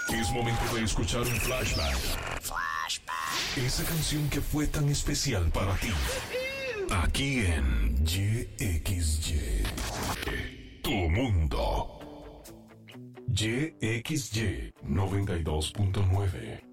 Es momento de escuchar un flashback. Esa canción que fue tan especial para ti. Aquí en YXY. Tu mundo. YXY 92.9.